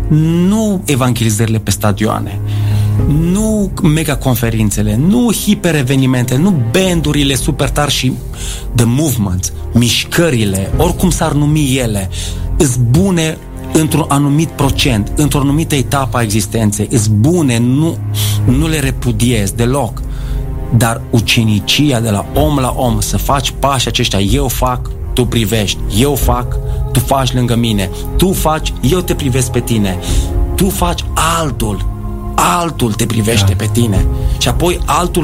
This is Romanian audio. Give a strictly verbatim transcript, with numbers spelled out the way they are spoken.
nu evangelizările pe stadioane, nu mega conferințele, nu hiperevenimente, nu bandurile super tari și the movement, mișcările, oricum s-ar numi ele, îs bune într-un anumit procent, într-o anumită etapă a existenței, îs bune, nu, nu le repudiez deloc. Dar ucenicia de la om la om, să faci pași aceștia, eu fac, tu privești, eu fac, tu faci lângă mine, tu faci, eu te privesc pe tine, tu faci, altul altul te privește da. pe tine și apoi altul